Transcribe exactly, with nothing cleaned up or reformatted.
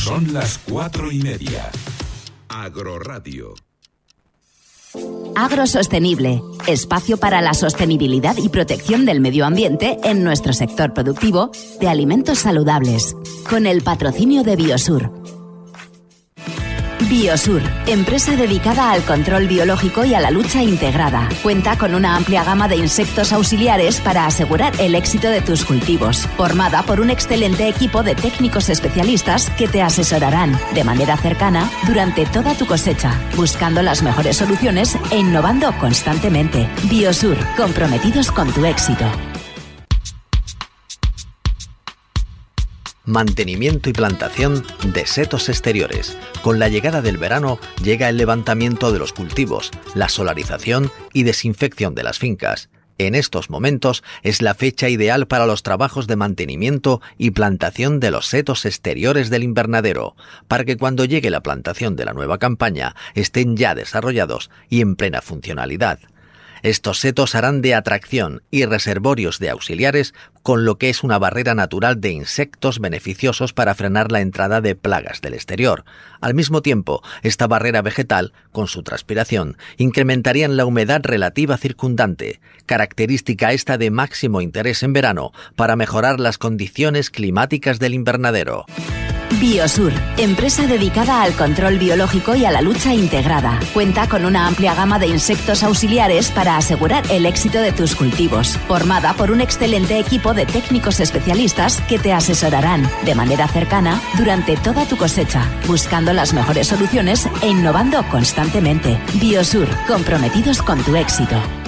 Son las cuatro y media. Agroradio. Agrosostenible, espacio para la sostenibilidad y protección del medio ambiente en nuestro sector productivo de alimentos saludables, con el patrocinio de Biosur. Biosur, empresa dedicada al control biológico y a la lucha integrada. Cuenta con una amplia gama de insectos auxiliares para asegurar el éxito de tus cultivos. Formada por un excelente equipo de técnicos especialistas que te asesorarán de manera cercana durante toda tu cosecha, buscando las mejores soluciones e innovando constantemente. Biosur, comprometidos con tu éxito. Mantenimiento y plantación de setos exteriores. Con la llegada del verano llega el levantamiento de los cultivos, la solarización y desinfección de las fincas. En estos momentos es la fecha ideal para los trabajos de mantenimiento y plantación de los setos exteriores del invernadero, para que cuando llegue la plantación de la nueva campaña estén ya desarrollados y en plena funcionalidad. Estos setos harán de atracción y reservorios de auxiliares, con lo que es una barrera natural de insectos beneficiosos para frenar la entrada de plagas del exterior. Al mismo tiempo, esta barrera vegetal, con su transpiración, incrementaría la humedad relativa circundante, característica esta de máximo interés en verano para mejorar las condiciones climáticas del invernadero. Biosur, empresa dedicada al control biológico y a la lucha integrada. Cuenta con una amplia gama de insectos auxiliares para asegurar el éxito de tus cultivos. Formada por un excelente equipo de técnicos especialistas que te asesorarán de manera cercana durante toda tu cosecha, buscando las mejores soluciones e innovando constantemente. Biosur, comprometidos con tu éxito.